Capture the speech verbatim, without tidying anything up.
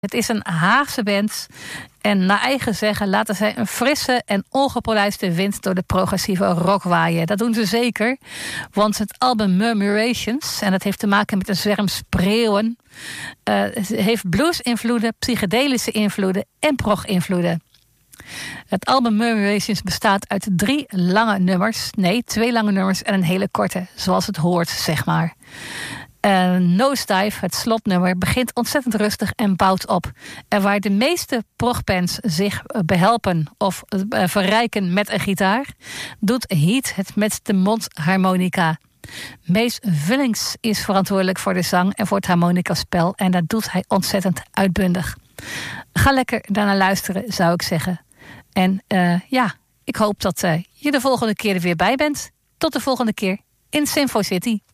Het is een Haagse band. En naar eigen zeggen laten zij een frisse en ongepolijste wind door de progressieve rock waaien. Dat doen ze zeker. Want het album Murmurations, en dat heeft te maken met een zwerm spreeuwen, uh, heeft blues-invloeden, psychedelische invloeden en prog-invloeden. Het album Murmurations bestaat uit drie lange nummers. Nee, twee lange nummers en een hele korte, zoals het hoort, zeg maar. Uh, Nosedive, het slotnummer, begint ontzettend rustig en bouwt op. En waar de meeste progbands zich behelpen of uh, verrijken met een gitaar, doet Heat het met de mondharmonica. Mees Vullings is verantwoordelijk voor de zang en voor het harmonicaspel. En dat doet hij ontzettend uitbundig. Ga lekker daarnaar luisteren, zou ik zeggen. En uh, ja, ik hoop dat uh, je de volgende keer er weer bij bent. Tot de volgende keer in Sinfo City.